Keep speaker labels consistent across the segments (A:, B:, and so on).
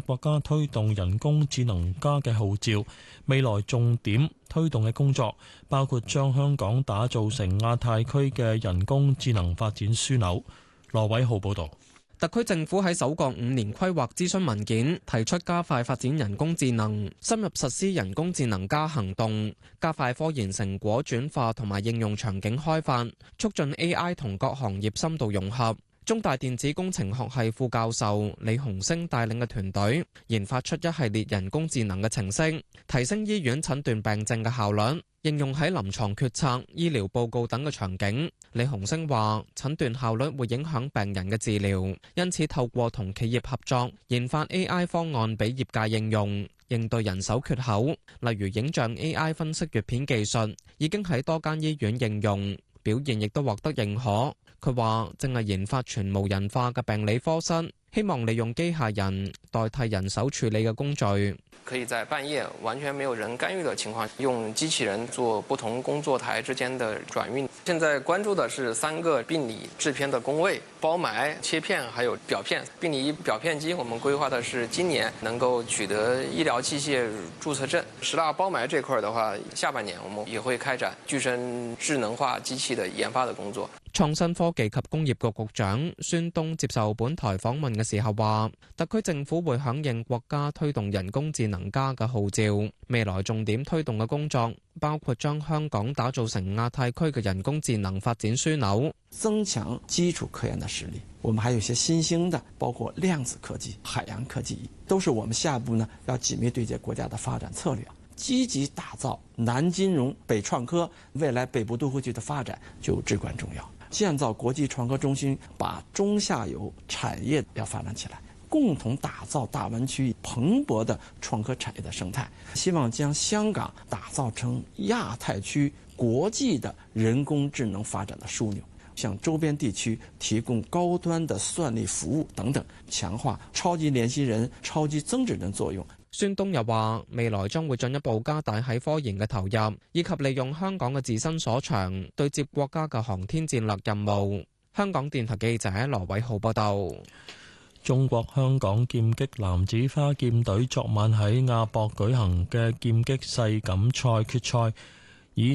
A: 國家推動人工智能加嘅號召，未來重點推動嘅工作包括將香港打造成亞太區嘅人工智能發展樞紐。羅偉浩報導。
B: 特區政府喺首個5年規劃諮詢文件提出加快發展人工智能，深入實施人工智能加行動，加快科研成果轉化同埋應用場景開發，促進 AI 同各行業深度融合。中大電子工程學系副教授李洪升帶領嘅團隊研發出一系列人工智能嘅程式，提升醫院診斷病症嘅效率，應用喺臨床決策、醫療報告等嘅場景。李洪升話：診斷效率會影響病人嘅治療，因此透過同企業合作研發 AI 方案俾業界應用，應對人手缺口。例如影像 AI 分析閱片技術已經喺多間醫院應用，表現亦都獲得認可。佢話正係研發全無人化嘅病理科室，希望利用機械人代替人手處理嘅工序。
C: 可以在半夜完全沒有人干預的情況，用機器人做不同工作台之間的轉運。現在關注的是3個病理製片的工位，包埋、切片還有表片。病理表片機我們規劃的是今年能夠取得醫療器械註冊證。10大包埋這塊的話，下半年我們也會開展具身智能化機器的研發的工作。
B: 創新科技及工業局局長孫東接受本台訪問嘅時候話，特區政府會響應國家推動人工智能加嘅號召，未來重點推動嘅工作包括將香港打造成亞太區嘅人工智能發展樞紐，
D: 增強基礎科研的實力。我們還有一些新興的，包括量子科技、海洋科技，都是我們下一步呢要緊密對接國家的發展策略，積極打造南金融、北創科，未來北部都會區的發展就至關重要。建造國際創科中心，把中下游產業要發展起來，共同打造大灣區蓬勃的創科產業的生態。希望將香港打造成亞太區國際的人工智能發展的樞紐，向周邊地區提供高端的算力服務等等，強化超級聯繫人、超級增值人作用。
B: 孫東又話：未來將會進一步加大喺科研嘅投入，以及利用香港嘅自身所長對接國家嘅航天戰略任務。香港電台記者羅偉浩報道。
A: 中國香港劍擊男子花劍隊昨晚喺亞博舉行嘅劍擊世錦賽決賽，以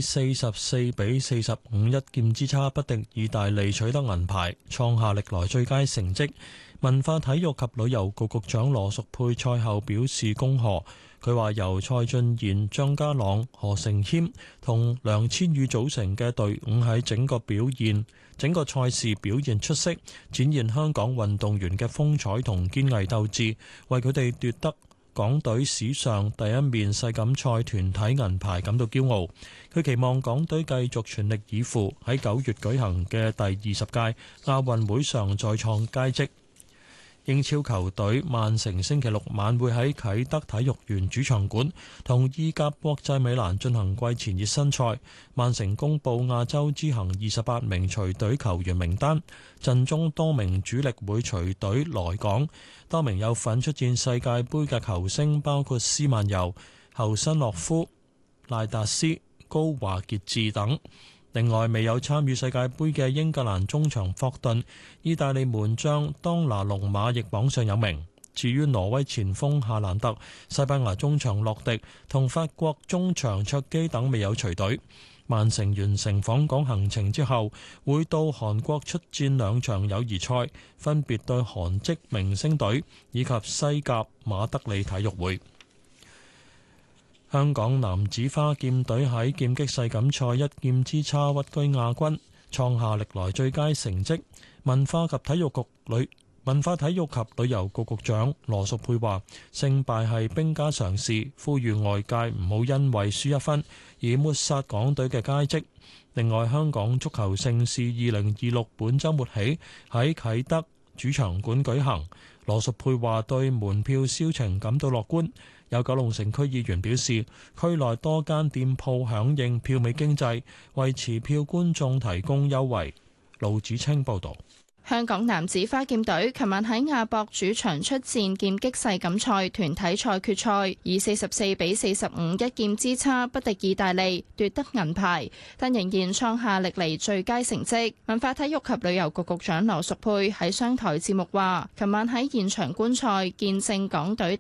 A: 44比45一劍之差不敵意大利，取得銀牌，創下歷來最佳成績。文化體育及旅遊局局長羅淑佩賽後表示恭賀，佢話由蔡俊賢、張家朗、何成謙同梁千羽組成嘅隊伍喺整個賽事表現出色，展現香港運動員嘅風采同堅毅鬥志，為佢哋奪得港隊史上第一面世錦賽團體銀牌感到驕傲。佢期望港隊繼續全力以赴，喺9月舉行嘅第20屆亞運會上再創佳績。英超球隊曼城星期六晚會喺啟德體育園主場館同意甲國際米蘭進行季前熱身賽。曼城公布亞洲之行28名隨隊球員名單，陣中多名主力會隨隊來港，多名有份出戰世界盃嘅球星包括斯曼尤、侯辛諾夫、賴達斯、高華傑治等。另外，未有參與世界盃嘅英格蘭中場霍頓、意大利門將當拿龍馬亦榜上有名。至於挪威前鋒夏蘭特、西班牙中場洛迪同法國中場卓基等未有隨隊。曼城完成訪港行程之後，會到韓國出戰2場友誼賽，分別對韓職明星隊以及西甲馬德里體育會。香港男子花劍隊喺劍擊世錦賽1劍之差屈居亞軍，創下歷來最佳成績。文化體育及旅遊局局長羅淑佩話：勝敗係兵家常事，呼籲外界唔好因為輸一分而抹殺港隊嘅佳績。另外，香港足球盛事2026本週末起喺啟德主場館舉行。羅淑佩話對門票銷情感到樂觀。有九龍城區議員表示，區內多間店鋪響應票尾經濟，為持票觀眾提供優惠。盧子清報導。
E: 香港男子花劍隊琴晚喺亞博主場出戰劍擊世錦賽團體賽決賽，以44比45一劍之差不敵意大利，奪得銀牌，但仍然創下歷嚟最佳成績。文化體育及旅遊局局長羅淑佩喺商台節目話，琴晚喺現場觀賽，見證港隊